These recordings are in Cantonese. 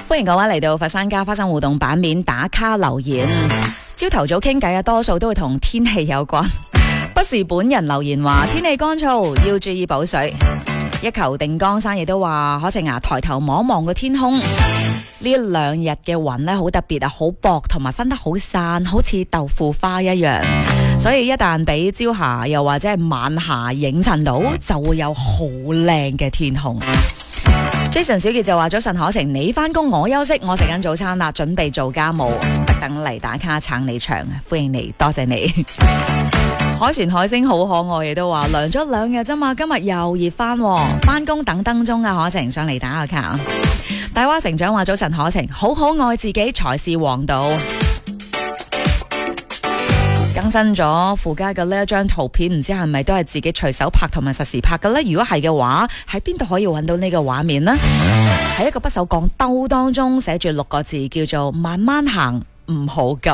歡迎各位嚟到佛山家花生互動版面打卡留言。朝頭早傾偈啊，多數都會同天氣有關。不是本人留言話天氣乾燥，要注意補水。一球定江山亦都話可晴啊，抬頭望一望個天空，呢兩日嘅雲呢好特別啊，好薄同埋分得好散，好似豆腐花一樣。所以一旦俾朝霞又或者係晚霞映襯到，就會有好靚嘅天空。Jason 小傑就話早晨可晴，你返工我休息，我食緊早餐啦，準備做家務，特等嚟打卡撐你場，歡迎你，多謝你。海船海星好可愛，亦都話涼咗2日啫嘛，今日又熱翻，返工等燈鐘啊，可晴上嚟打下卡。大蛙成長話早晨可晴，好好愛自己才是王道。更新咗附加嘅呢一張圖片，唔知係咪都係自己隨手拍同埋實時拍嘅呢？如果係嘅話，喺邊度可以揾到呢個畫面呢？喺一個不鏽鋼兜當中寫住6個字，叫做慢慢行，唔好急。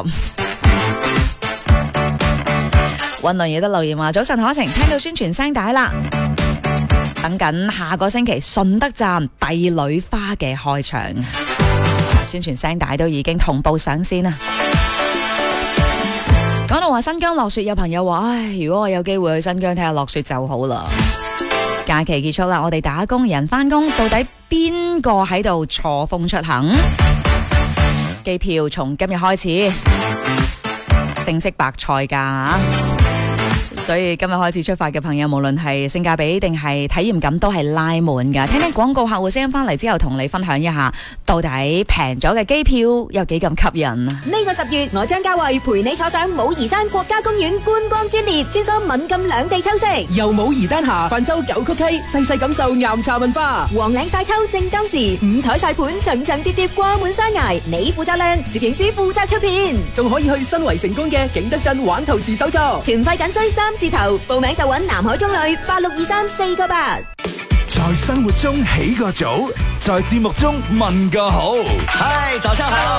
溫倫亦都留言話早晨可晴，聽到宣傳聲帶啦，等緊下個星期順德站帝女花嘅開場，宣傳聲帶都已經同步上線啦。講到話新疆落雪，有朋友話唉，如果我有機會去新疆睇下落雪就好啦。假期結束啦，我哋打工人返工，到底邊個喺度錯峰出行？機票從今日開始正式白菜價，所以今日開始出發嘅朋友，無論係性價比定係體驗感都係拉滿噶。聽聽廣告客戶聲翻嚟之後，同你分享一下到底平咗嘅機票有幾咁吸引啊！ 呢個10月，我張家慧陪你坐上武夷山國家公園觀光專列，穿梭閩贛兩地秋色， 由武夷丹霞泛舟九曲溪，細細感受岩茶文化。 黃嶺晒秋正當時，五彩晒盤層層疊疊掛滿山崖，你負責靚，攝影師負責出片， 仲可以去新圍成功嘅景德鎮玩陶瓷手作。 團費僅需3字頭，報名就揾南海中旅862348。 在生活中起個早，在節目中問個好。 嗨，早上好。